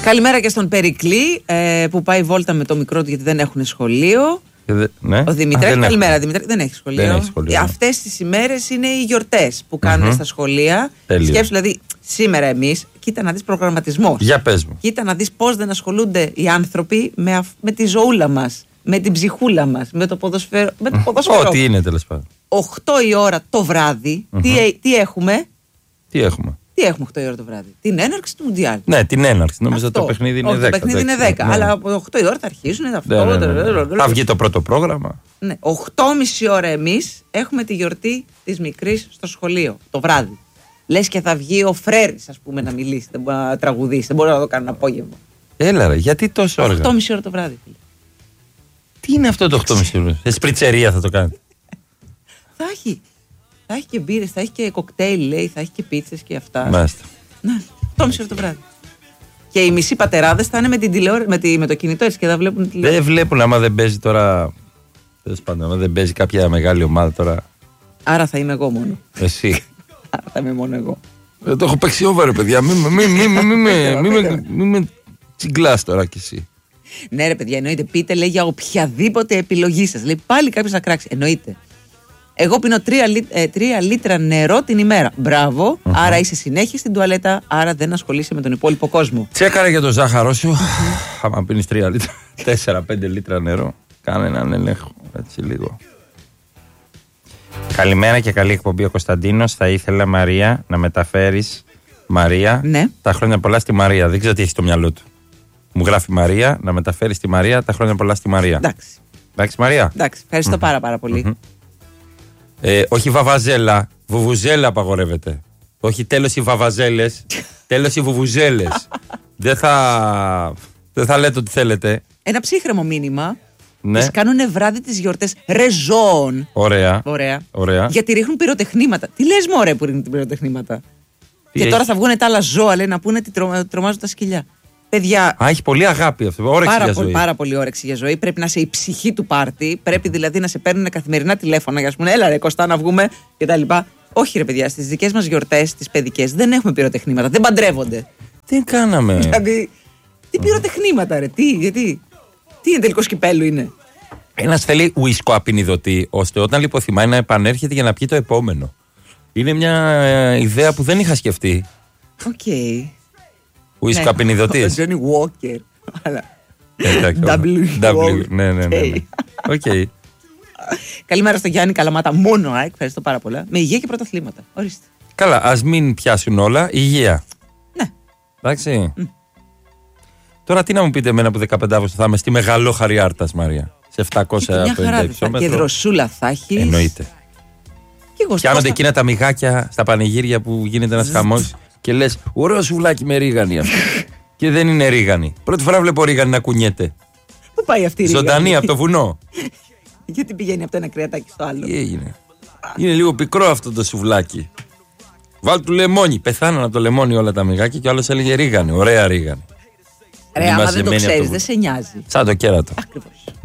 Καλημέρα και στον Περικλή που πάει βόλτα με το μικρό του γιατί δεν έχουν σχολείο. Ναι. Ο Δημητράκη, καλημέρα Δημητράκη, δεν έχει σχολείο. Δεν έχει σχολείο. Αυτές τις ημέρες είναι οι γιορτές που κάνουν στα σχολεία. Σκέψου δηλαδή σήμερα εμείς, κοίτα να δεις προγραμματισμός. Για πες μου. Κοίτα να δεις πώς δεν ασχολούνται οι άνθρωποι με τη ζωούλα μας, με την ψυχούλα μας, με το ποδοσφαίρο. Ό,τι είναι τέλος πάντων. 8 η ώρα το βράδυ, τι έχουμε. Τι έχουμε. Τι έχουμε 8 η ώρα το βράδυ. Την έναρξη του Μουντιάλ. Ναι, την έναρξη. Νομίζω το παιχνίδι είναι 10. Το παιχνίδι είναι 10. Ναι. Αλλά από 8 η ώρα θα αρχίσουν. Θα βγει το πρώτο πρόγραμμα. Ναι. 8.30 ώρα εμείς έχουμε τη γιορτή της μικρής στο σχολείο το βράδυ. Λες και θα βγει ο Φρέρης, ας πούμε, να μιλήσει. Δεν μπορεί να τραγουδήσει. Δεν μπορεί να το κάνει ένα απόγευμα. Έλα, ρε, γιατί τόσο ώρα. 8.30 ώρα το βράδυ. Τι είναι αυτό το 8.30 ώρα. Σε σπριτσερία θα το κάνει. Θα έχει. Θα έχει και μπύρες, θα έχει και κοκτέιλ, λέει, θα έχει και πίτσες και αυτά. Μάλιστα. Ναι, 8.30 ώρα το βράδυ. Και οι μισοί πατεράδες θα είναι με, με το κινητό έτσι και θα βλέπουν τηλεόραση. Δεν βλέπουν άμα δεν παίζει τώρα. Τέλος πάντων, άμα δεν παίζει κάποια μεγάλη ομάδα τώρα. Άρα θα είμαι εγώ μόνο. Εσύ. Άρα θα είμαι μόνο εγώ. Το έχω παίξει over, ρε παιδιά. Μην με τσιγκλάς τώρα κι εσύ. Ναι, ρε παιδιά, εννοείται. Πείτε, λέει, για οποιαδήποτε επιλογή σας. Λέει πάλι κάποιος να κράξει. Εννοείται. Εγώ πίνω 3 λίτρα νερό την ημέρα. Μπράβο. Άρα είσαι συνέχεια στην τουαλέτα. Άρα δεν ασχολείσαι με τον υπόλοιπο κόσμο. Τσέκαρε για το ζάχαρό σου. Άμα πίνεις 3 λίτρα, 4-5 λίτρα νερό, κάνε έναν έλεγχο. Έτσι λίγο. Καλημέρα και καλή εκπομπή ο Κωνσταντίνος. Θα ήθελα, Μαρία, να μεταφέρεις, Μαρία, τα χρόνια πολλά στη Μαρία. Δεν ξέρω τι έχει στο μυαλό του. Μου γράφει Μαρία, να μεταφέρεις τη Μαρία τα χρόνια πολλά στη Μαρία. Εντάξει. Εντάξει, Μαρία. Εντάξει, ευχαριστώ πάρα πολύ. Όχι βαβαζέλα, βουβουζέλα απαγορεύεται. Όχι τέλος οι βαβαζέλες, τέλος οι βουβουζέλες. Δεν θα λέτε ό,τι θέλετε. Ένα ψύχρεμο μήνυμα. Ναι. Τις κάνουνε βράδυ τις γιορτές ρεζόν. Ωραία. Γιατί ρίχνουν πυροτεχνήματα. Τι λες μωρέ που ρίχνουν πυροτεχνήματα. Και τώρα θα βγουν τα άλλα ζώα, λέει, να πούνε τι τρομάζουν τα σκυλιά. Παιδιά. Έχει πολύ αγάπη αυτό. Όρεξη για ζωή. Πάρα πολύ όρεξη για ζωή. Πρέπει να είσαι η ψυχή του πάρτι. Πρέπει δηλαδή να σε παίρνουν καθημερινά τηλέφωνα για να σου πούνε έλα ρε Κωστά να βγούμε κτλ. Όχι ρε παιδιά, στις δικές μας γιορτές, τις παιδικές, δεν έχουμε πυροτεχνήματα. Δεν παντρεύονται. Τι κάναμε. Δηλαδή. Τι πυροτεχνήματα ρε, γιατί. Τι είναι τελικό κυπέλου είναι. Ένας θέλει ουίσκο απεινιδωτή, ώστε όταν λιποθυμάει να επανέρχεται για να πιει το επόμενο. Είναι μια ιδέα που δεν είχα σκεφτεί. Οκ. Ουίσκο απεινιδωτής. Johnny Walker. W. Ναι. Οκ. Καλημέρα στο Γιάννη Καλαμάτα. Μόνο ΑΕΚ. Ευχαριστώ πάρα πολλά. Με υγεία και πρωταθλήματα. Ορίστε. Καλά, ας μην πιάσουν όλα. Υγεία. Ναι. Εντάξει. Τώρα τι να μου πείτε εμένα που 15 Αύγουστο θα είμαι στη Μεγαλόχαρη Άρτας, Μαρία. Σε 750 χιλιόμετρα. Και δροσούλα θα έχει. Εννοείται. Πιάνονται εκείνα τα μυγάκια στα πανηγύρια που γίνεται ένας χαμός και λες ωραίο σουβλάκι με ρίγανη αυτό. Και δεν είναι ρίγανη. Πρώτη φορά βλέπω ρίγανη να κουνιέται. Πού πάει αυτή η ρίγανη? Ζωντανή από το βουνό. Γιατί πηγαίνει από το ένα κρεατάκι στο άλλο. Τι έγινε. Είναι λίγο πικρό αυτό το σουβλάκι. Βάλ του λεμόνι. Πεθάναν από το λεμόνι όλα τα μυγάκια και ο άλλος έλεγε ρίγανη. Ωραία ρίγανη. Ρε, άμα δεν το ξέρεις, δεν σε νοιάζει. Σαν το κέρατο. Ακριβώς.